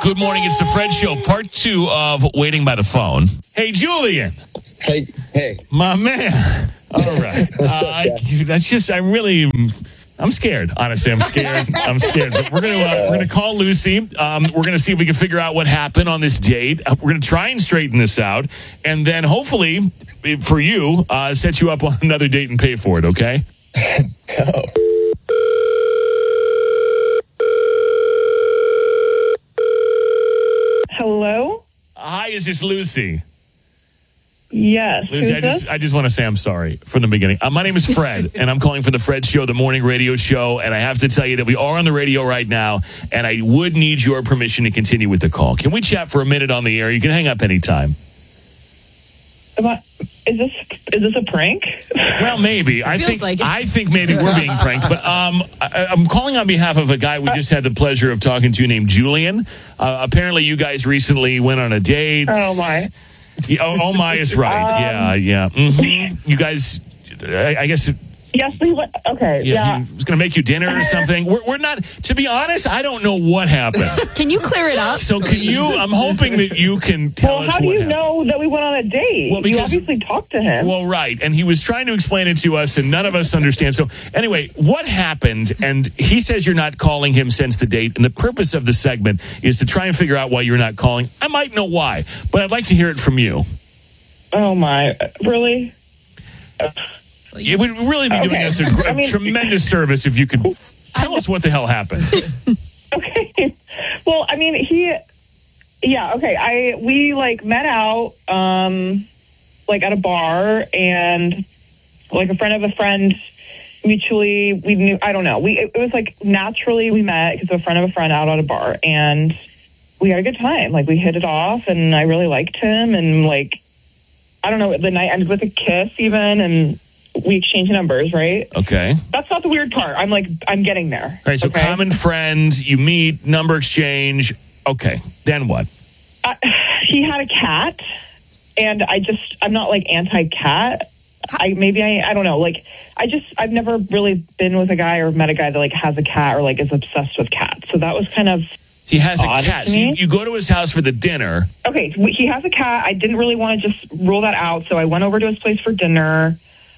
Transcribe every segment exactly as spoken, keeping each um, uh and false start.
Good morning. It's the Fred Show, part two of Waiting by the Phone. Hey, Julian. Hey, hey. My man. All right. Uh, I, that's just, I really, I'm scared. Honestly, I'm scared. I'm scared. But we're going to uh, we're going to call Lucy. Um, we're going to see if we can figure out what happened on this date. Uh, we're going to try and straighten this out. And then hopefully, for you, uh, set you up on another date and pay for it, okay? No. Hello? Hi, is this Lucy? Yes. Lucy, Who's I just this? I just want to say I'm sorry from the beginning. Uh, my name is Fred, and I'm calling for the Fred Show, the morning radio show. And I have to tell you that we are on the radio right now, and I would need your permission to continue with the call. Can we chat for a minute on the air? You can hang up anytime. Am I, is this is this a prank? Well, maybe. I feels think like it. I think maybe we're being pranked. But um, I, I'm calling on behalf of a guy we just had the pleasure of talking to named Julian. Uh, apparently, you guys recently went on a date. Oh my! Yeah, oh, oh my is right. Um, yeah, yeah. Mm-hmm. You guys, I, I guess. Yes, we went. Okay, Yeah, yeah. he was going to make you dinner or something. We're, we're not, to be honest, I don't know what happened. Can you clear it up? So can you, I'm hoping that you can tell Well, us how do what you happened. know that we went on a date? Well, because- you obviously talked to him. Well, right. And he was trying to explain it to us, and none of us understand. So anyway, what happened? And he says you're not calling him since the date. And the purpose of the segment is to try and figure out why you're not calling. I might know why, but I'd like to hear it from you. Oh my! Really? It would really be doing Okay. us a, gr- I mean- tremendous service if you could tell us what the hell happened. Okay. Well, I mean, he. Yeah. Okay. I we like met out, um, like at a bar, and like a friend of a friend. Mutually, we knew. I don't know. We it, it was like naturally we met because a friend of a friend out at a bar, and we had a good time. Like we hit it off, and I really liked him, and like I don't know. The night ended with a kiss, even, and we exchanged numbers. Right. Okay. That's not the weird part. I'm like I'm getting there. All right, so okay? common friends, you meet, number exchange. Okay, then what? Uh, he had a cat, and I just I'm not like anti-cat. I maybe I I don't know. Like I just I've never really been with a guy or met a guy that like has a cat or like is obsessed with cats. So that was kind of He has a odd cat. to So you, me. you go to his house for the dinner. okay. So he has a cat. I didn't really want to just rule that out, so I went over to his place for dinner.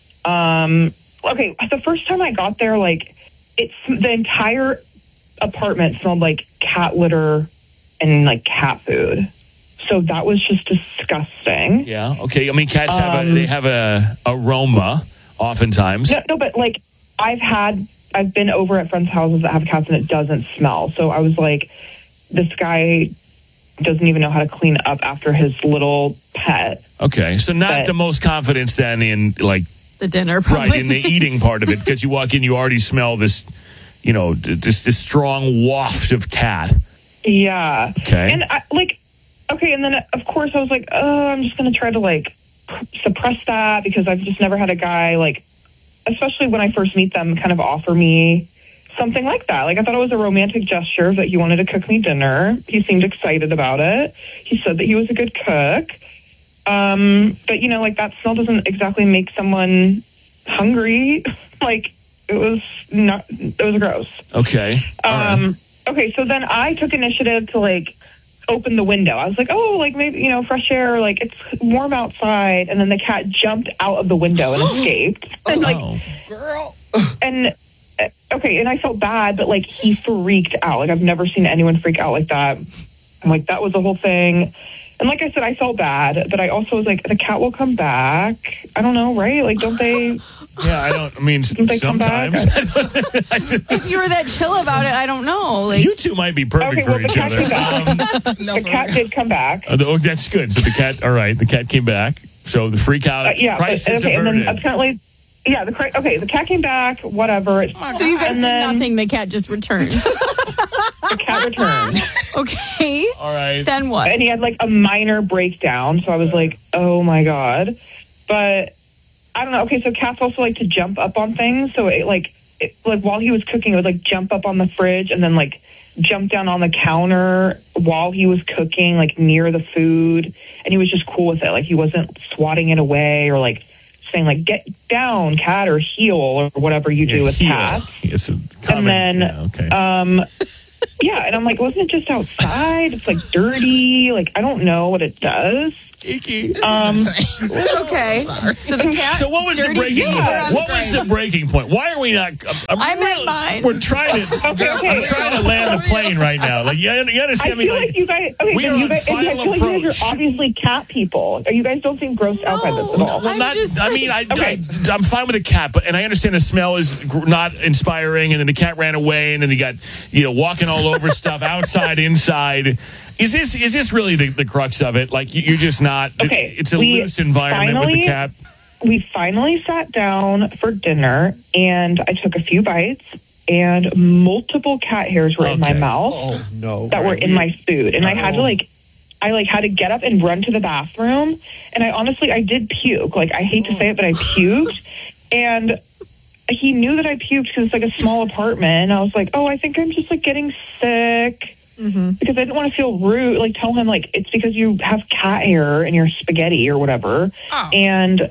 Um. Okay. The first time I got there, like it's the entire apartment smelled like cat litter and like cat food. So that was just disgusting. Yeah. Okay. I mean, cats have a Um, they have a aroma oftentimes. No, no, but like I've had, I've been over at friends' houses that have cats and it doesn't smell. So I was like, this guy doesn't even know how to clean up after his little pet. Okay. So not But- the most confidence then in like The dinner, probably. right in the eating part of it, because you walk in, you already smell this, you know, this this strong waft of cat. Yeah. Okay. And I, like, okay. And then of course I was like, oh, I'm just going to try to like suppress that because I've just never had a guy like, especially when I first meet them, kind of offer me something like that. Like I thought it was a romantic gesture that he wanted to cook me dinner. He seemed excited about it. He said that he was a good cook. Um, but you know, like that smell doesn't exactly make someone hungry. Like it was not, it was gross. Okay. All right. Um, okay. So then I took initiative to like open the window. I was like, oh, like maybe, you know, fresh air, like it's warm outside. And then the cat jumped out of the window and escaped. And like, Oh. Girl. and uh, okay, and I felt bad, but like he freaked out. Like I've never seen anyone freak out like that. I'm like, that was the whole thing. And like I said, I felt bad, but I also was like, the cat will come back. I don't know, right? Like, don't they? Yeah, I don't. I mean, they come back? sometimes If you were that chill about it, I don't know. Like, you two might be perfect Okay, for well, the each cat other. came back. Um, The cat did come back. oh, the- oh, that's good. So the cat. All right, the cat came back. So the freak out. Uh, yeah, but, crisis okay, and averted. then apparently, yeah, the cra- okay, the cat came back. Whatever. so you guys and did then nothing. The cat just returned. The cat returned, Okay. all right. Then what? and he had like a minor breakdown. So I was like, oh my god. But I don't know. Okay, so cats also like to jump up on things. So it like, it, like while he was cooking, it would like jump up on the fridge and then like jump down on the counter while he was cooking, like near the food. And he was just cool with it. Like he wasn't swatting it away or like saying like, get down, cat, or heel, or whatever you do with Yeah, cats. It's a common, And then, yeah, okay. um, Yeah, and I'm like, wasn't it just outside? It's like dirty. Like, I don't know what it does. Kiki. Um, Okay. So the cat. So what was the dirty breaking? feet. What was the breaking point? Why are we not? I'm, I meant really- mine. We're trying to. Okay, okay. I'm trying to land the plane right now. Like you, you I understand me? feel like, you guys. Okay, we so are you on guys. I final feel like you guys approach. are obviously cat people. You guys don't seem grossed out by this at all. Well, I'm not. just I mean, I, Okay. I, I'm fine with the cat, but and I understand the smell is gr- not inspiring, and then the cat ran away, and then you got you know walking all over stuff outside, inside. Is this is this really the, the crux of it? Like you, you're just not. Okay, It's a we loose environment with the finally- cat. We finally sat down for dinner, and I took a few bites, and multiple cat hairs were in my Okay. mouth Oh no! that were in my food, and I had to Oh. like. I like had to get up and run to the bathroom, and I honestly I did puke. Like I hate to say it, but I puked, and he knew that I puked because it's like a small apartment. And I was like, oh, I think I'm just like getting sick Mm-hmm. because I didn't want to feel rude. Like tell him like it's because you have cat hair in your spaghetti or whatever, Oh. and.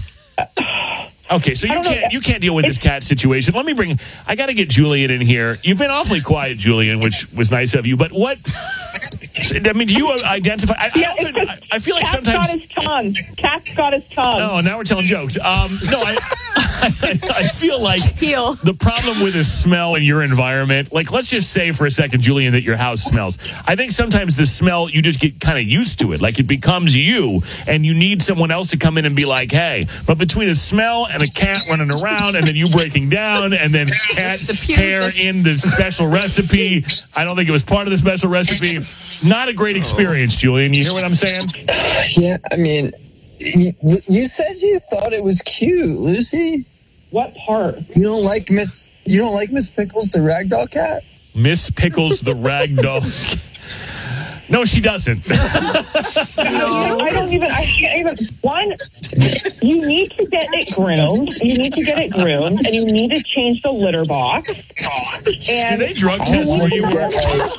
Okay, so I you don't know. can't you can't deal with this cat situation. Let me bring. I got to get Julian in here. You've been awfully quiet, Julian, which was nice of you. But what? I mean, do you identify? I, Yeah, I, it's often, I, just I feel like Cat's sometimes. got his tongue. Cat's got his tongue. Oh, now we're telling jokes. Um, no, I, I, I feel like Heel. the problem with the smell in your environment, like let's just say for a second, Julian, that your house smells. I think sometimes the smell, you just get kind of used to it. Like it becomes you, and you need someone else to come in and be like, hey. But between a smell and a cat running around, and then you breaking down, and then cat puke. hair in the special recipe, I don't think it was part of the special recipe. Not a great experience, Julian. You hear what I'm saying? Yeah, I mean, you, you said you thought it was cute, Lucy. What part? You don't like Miss. You don't like Miss Pickles, the ragdoll cat. Miss Pickles, the rag doll. No, she doesn't. I don't even. I can't even. One, you need to get it groomed. You need to get it groomed, and you need to change the litter box. Do And they drug test where you work?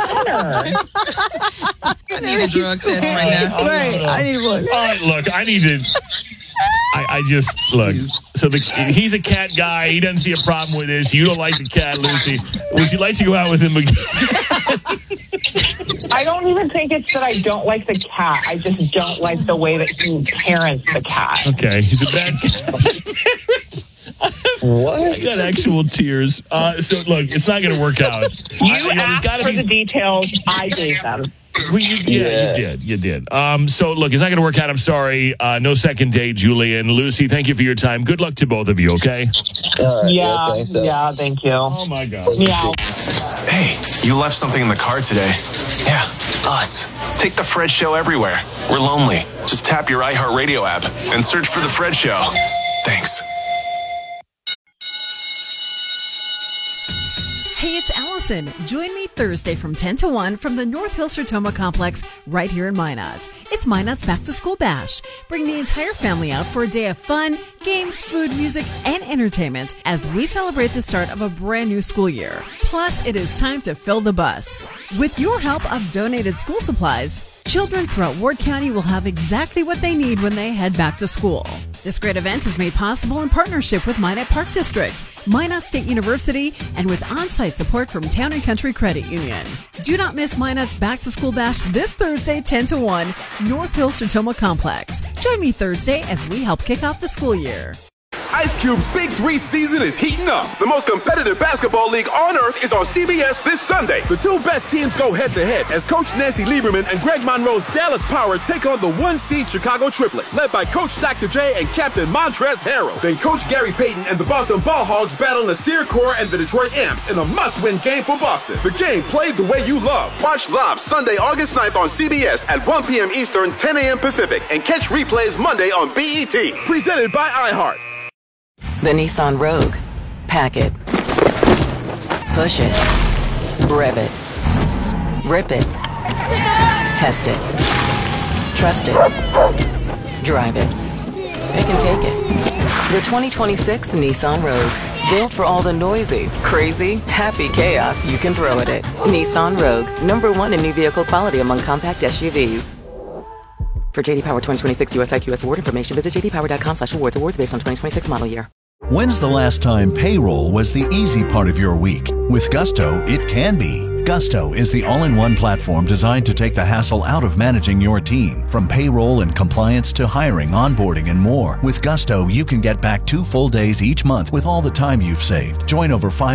I need a drug test right now. Right. I need one. All right, look, I need to. I, I just look. So the, he's a cat guy. He doesn't see a problem with this. You don't like the cat, Lucy. Would you like to go out with him again? I don't even think it's that I don't like the cat. I just don't like the way that he parents the cat. Okay, he's a bad cat. What? I got actual tears. Uh, so look, it's not going to work out. You I- you know, there's asked gotta for be- the details. I gave them. Well, you, yeah, Yeah. you did. You did. Um, so, look, it's not going to work out. I'm sorry. Uh, no second date, Julian. Lucy, thank you for your time. Good luck to both of you, okay? All right, Yeah, thanks, though. yeah, thank you. Oh, my God. Meow. Hey, you left something in the car today. Yeah, us. Take the Fred Show everywhere. We're lonely. Just tap your iHeartRadio app and search for the Fred Show. Thanks. Hey, it's Allison. Join me Thursday from ten to one from the North Hill Sertoma Complex right here in Minot. It's Minot's Back to School Bash. Bring the entire family out for a day of fun, games, food, music, and entertainment as we celebrate the start of a brand new school year. Plus, it is time to fill the bus. With your help of donated school supplies, children throughout Ward County will have exactly what they need when they head back to school. This great event is made possible in partnership with Minot Park District, Minot State University, and with on-site support from Town and Country Credit Union. Do not miss Minot's Back to School Bash this Thursday, ten to one, North Hill Sertoma Complex. Join me Thursday as we help kick off the school year. Ice Cube's Big Three season is heating up. The most competitive basketball league on earth is on C B S this Sunday. The two best teams go head-to-head as Coach Nancy Lieberman and Greg Monroe's Dallas Power take on the one-seed Chicago Triplets, led by Coach Doctor J and Captain Montrezl Harrell. Then Coach Gary Payton and the Boston Ball Hogs battle Nasir Kaur and the Detroit Amps in a must-win game for Boston. The game played the way you love. Watch live Sunday, August ninth on C B S at one p.m. Eastern, ten a.m. Pacific, and catch replays Monday on B E T. Presented by iHeart. The Nissan Rogue. Pack it. Push it. Rev it. Rip it. Test it. Trust it. Drive it. Pick and take it. The twenty twenty-six Nissan Rogue. Built for all the noisy, crazy, happy chaos you can throw at it. Nissan Rogue. Number one in new vehicle quality among compact S U Vs. For J D Power twenty twenty-six U S I Q S award information, visit j d power dot com slash awards. Awards based on twenty twenty-six model year. When's the last time payroll was the easy part of your week? With Gusto, it can be. Gusto is the all-in-one platform designed to take the hassle out of managing your team. From payroll and compliance to hiring, onboarding, and more. With Gusto, you can get back two full days each month with all the time you've saved. Join over five